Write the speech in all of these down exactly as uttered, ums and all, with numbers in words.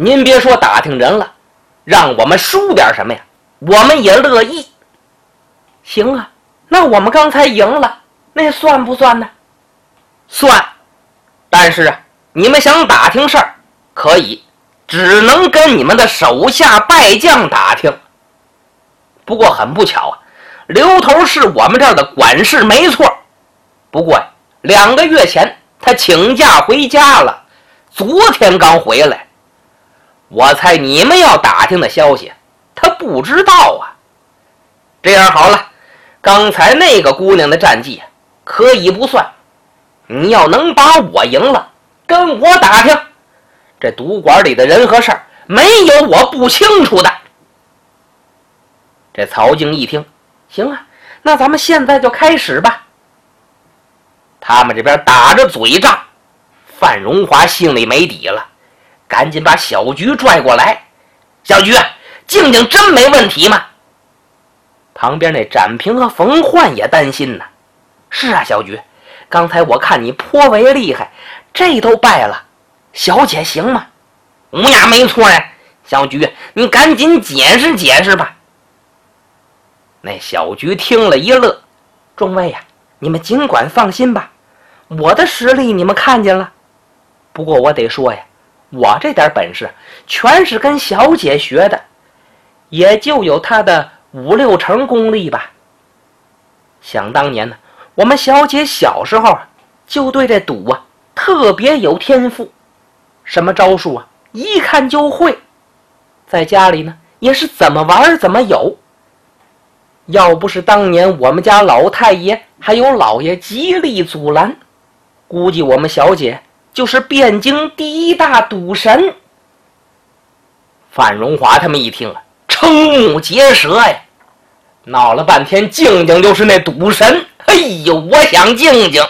您别说打听人了，让我们输点什么呀，我们也乐意。行啊，那我们刚才赢了，那算不算呢？算。但是啊，你们想打听事儿，可以，只能跟你们的手下败将打听。不过很不巧啊，刘头是我们这儿的管事没错，不过呀，两个月前他请假回家了，昨天刚回来。我猜你们要打听的消息他不知道啊。这样好了，刚才那个姑娘的战绩可以不算，你要能把我赢了，跟我打听，这赌馆里的人和事儿没有我不清楚的。这曹静一听，行啊，那咱们现在就开始吧。他们这边打着嘴仗，范荣华心里没底了，赶紧把小菊拽过来。小菊啊，静静真没问题吗？旁边那展平和冯焕也担心呢。是啊，小菊，刚才我看你颇为厉害，这都败了，小姐行吗？乌鸦没错呀，小菊，你赶紧解释解释吧。那小菊听了一乐，众位呀、啊，你们尽管放心吧，我的实力你们看见了。不过我得说呀，我这点本事全是跟小姐学的，也就有她的五六成功力吧。想当年呢，我们小姐小时候就对这赌啊特别有天赋，什么招数啊一看就会，在家里呢也是怎么玩怎么有。要不是当年我们家老太爷还有老爷极力阻拦，估计我们小姐就是汴京第一大赌神。范荣华他们一听啊，瞠目结舌呀，闹了半天静静就是那赌神，哎呦，我想静静。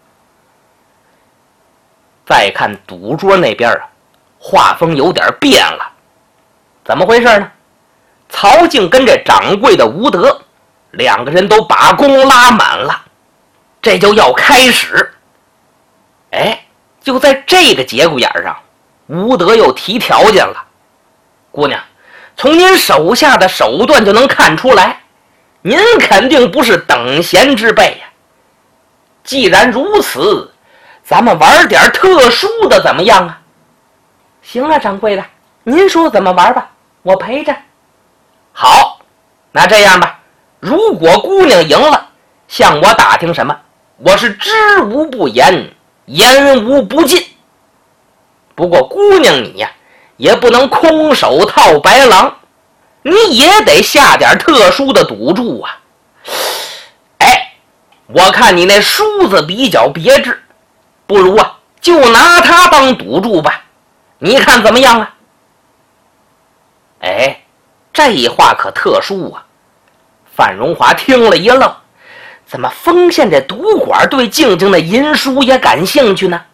再看赌桌那边啊，画风有点变了。怎么回事呢？曹静跟这掌柜的吴德两个人都把弓拉满了，这就要开始。哎，就在这个节骨眼上，吴德又提条件了。姑娘，从您手下的手段就能看出来，您肯定不是等闲之辈呀。既然如此，咱们玩点特殊的怎么样啊？行了，掌柜的，您说怎么玩吧，我陪着。好，那这样吧，如果姑娘赢了，向我打听什么，我是知无不言，言无不尽。不过姑娘你呀，也不能空手套白狼，你也得下点特殊的赌注啊。哎，我看你那梳子比较别致，不如啊，就拿它当赌注吧，你看怎么样啊？哎，这话可特殊啊！范荣华听了一愣，怎么丰县这赌馆对静静的银书也感兴趣呢？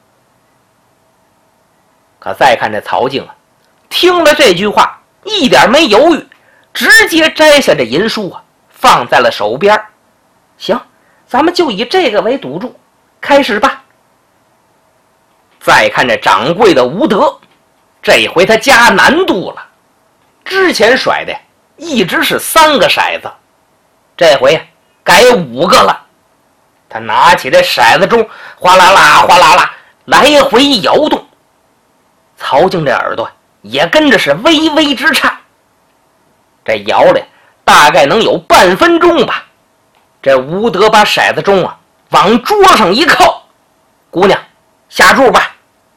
可再看这曹静啊，听了这句话一点没犹豫，直接摘下这银书啊，放在了手边。行，咱们就以这个为赌注，开始吧。再看这掌柜的吴德，这回他加难度了。之前甩的一直是三个骰子，这回改五个了。他拿起这骰子中哗啦啦哗啦啦来回摇动，曹静这耳朵也跟着是微微直颤。这摇了大概能有半分钟吧。这吴德把骰子中啊往桌上一靠，姑娘下注吧。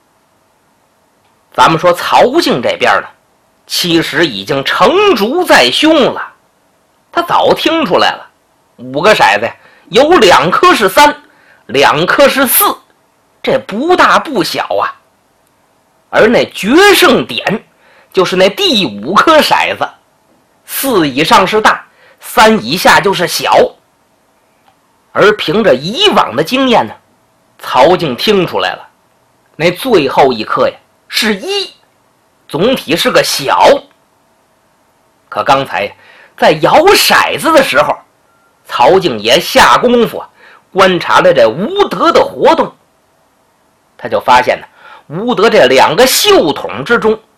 咱们说曹静这边呢，其实已经成竹在胸了。他早听出来了，五个骰子有两颗是三，两颗是四，这不大不小啊。而那决胜点就是那第五颗骰子，四以上是大，三以下就是小。而凭着以往的经验呢，曹静听出来了，那最后一颗呀是一，总体是个小。可刚才在摇骰子的时候，曹静也下功夫观察了这吴德的活动。他就发现呢，吴德这两个袖筒之中